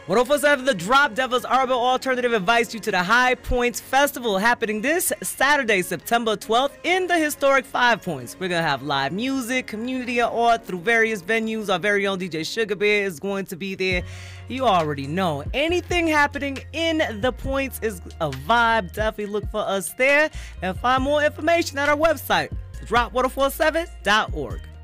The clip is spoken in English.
1047 The Drop, Devil's Arbor Alternative invites you to the High Points Festival happening this Saturday, September 12th in the historic Five Points. We're going to have live music, community art through various venues. Our very own DJ Sugar Bear is going to be there. You already know. Anything happening in the points is a vibe. Definitely look for us there and find more information at our website, drop1047.org.